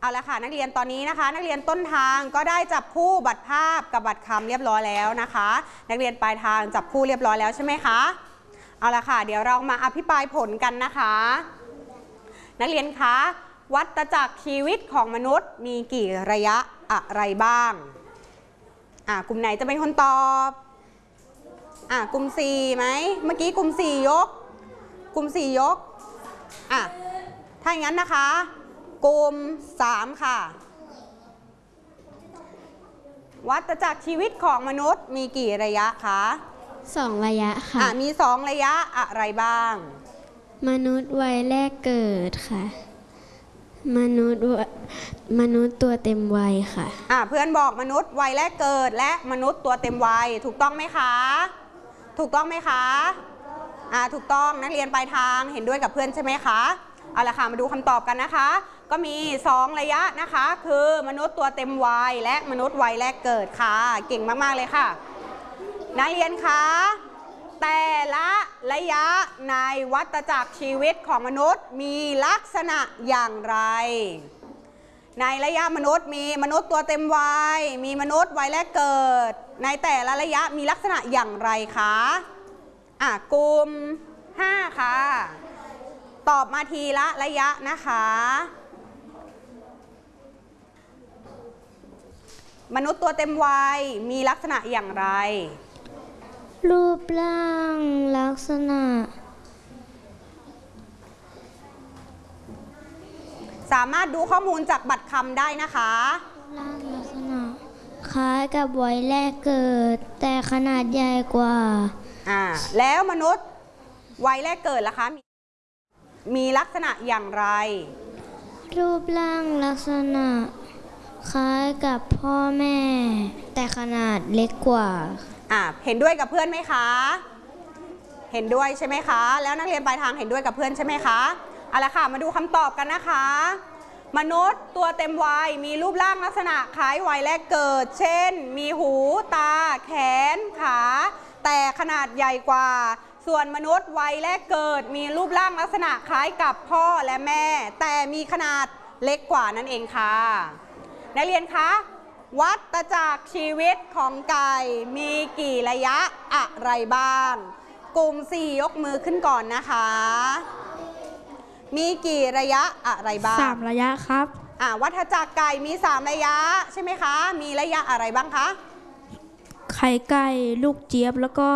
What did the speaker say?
เอาละค่ะนักเรียนตอนนี้นะคะนักเรียนต้นทางก็ได้จับคู่บัตรภาพกับบัตรคำเรียบร้อยแล้วนะคะนักเรียนปลายทางจับคู่เรียบร้อยแล้วใช่ไหมคะเอาละค่ะเดี๋ยวเรามาอภิปรายผลกันนะคะนักเรียนคะวัฏจักรชีวิตของมนุษย์มีกี่ระยะอะไรบ้างกลุ่มไหนจะเป็นคนตอบกลุ่ม4ไหมเมื่อกี้กลุ่ม4ยกกลุ่ม4ยกถ้าอย่างนั้นนะคะกลุ่ม3ค่ะวัฏจักรชีวิตของมนุษย์มีกี่ระยะคะ 2 ระยะค่ะมี2ระยะอะไรบ้างมนุษย์วัยแรกเกิดค่ะมนุษย์ตัวเต็มวัยค่ะเพื่อนบอกมนุษย์วัยแรกเกิดและมนุษย์ตัวเต็มวัยถูกต้องไหมคะถูกต้องไหมคะถูกต้องนักเรียนปลายทางเห็นด้วยกับเพื่อนใช่ไหมคะเอาละค่ะมาดูคำตอบกันนะคะก็มี2ระยะนะคะคือมนุษย์ตัวเต็มวัยและมนุษย์วัยแรกเกิดค่ะเก่งมากๆเลยค่ะนักเรียนคะแต่ละระยะในวัฏจักรชีวิตของมนุษย์มีลักษณะอย่างไรในระยะมนุษย์มีมนุษย์ตัวเต็มวัยมีมนุษย์วัยแรกเกิดในแต่ละระยะมีลักษณะอย่างไรคะกลุ่ม5ค่ะตอบมาทีละระยะนะคะมนุษย์ตัวเต็มวัยมีลักษณะอย่างไรรูปร่างลักษณะสามารถดูข้อมูลจากบัตรคำได้นะคะรูปร่างลักษณะคล้ายกับวัยแรกเกิดแต่ขนาดใหญ่กว่าแล้วมนุษย์วัยแรกเกิดล่ะคะมีลักษณะอย่างไรรูปร่างลักษณะคล้ายกับพ่อแม่แต่ขนาดเล็กกว่าเห็นด้วยกับเพื่อนไหมคะเห็นด้วยใช่ไหมคะแล้วนักเรียนปลายทางเห็นด้วยกับเพื่อนใช่ไหมคะเอาละค่ะมาดูคำตอบกันนะคะมนุษย์ตัวเต็มวัยมีรูปร่างลักษณะคล้ายวัยแรกเกิดเช่นมีหูตาแขนขาแต่ขนาดใหญ่กว่าส่วนมนุษย์วัยแรกเกิดมีรูปร่างลักษณะคล้ายกับพ่อและแม่แต่มีขนาดเล็กกว่านั่นเองค่ะนักเรียนคะวัฏจักรชีวิตของไก่มีกี่ระยะอะไรบ้างกลุ่ม4ยกมือขึ้นก่อนนะคะมีกี่ระยะอะไรบ้าง 3 ระยะครับวัฏจักรไก่มี3ระยะใช่ไหมคะมีระยะอะไรบ้างคะไข่ไก่ลูกเจี๊ยบแล้วก็